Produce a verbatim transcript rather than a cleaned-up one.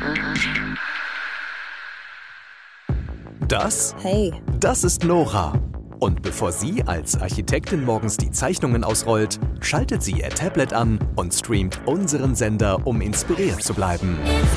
Das? Hey. Das ist Nora. Und bevor sie als Architektin morgens die Zeichnungen ausrollt, schaltet sie ihr Tablet an und streamt unseren Sender, um inspiriert zu bleiben.